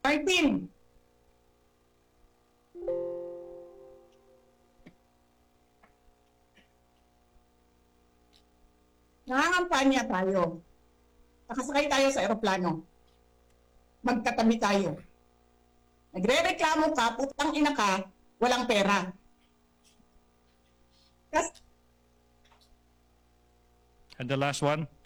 Martin! Nangangampanya tayo. Nakasakay tayo sa eroplano. Magkatabi tayo. Nagre-reklamo ka, putang ina ka, walang pera. And the last one?